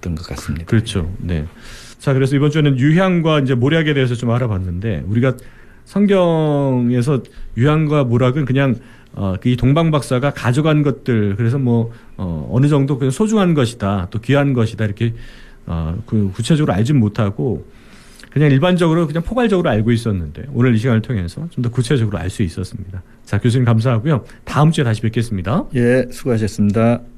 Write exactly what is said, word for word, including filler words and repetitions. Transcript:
있었던 것 같습니다. 그렇죠. 네. 자, 그래서 이번 주에는 유향과 이제 모략에 대해서 좀 알아봤는데 우리가 성경에서 유향과 모략은 그냥 어, 이 동방 박사가 가져간 것들 그래서 뭐 어, 어느 정도 그냥 소중한 것이다 또 귀한 것이다 이렇게 어, 그 구체적으로 알진 못하고 그냥 일반적으로 그냥 포괄적으로 알고 있었는데 오늘 이 시간을 통해서 좀 더 구체적으로 알 수 있었습니다. 자, 교수님 감사하고요. 다음 주에 다시 뵙겠습니다. 예, 수고하셨습니다.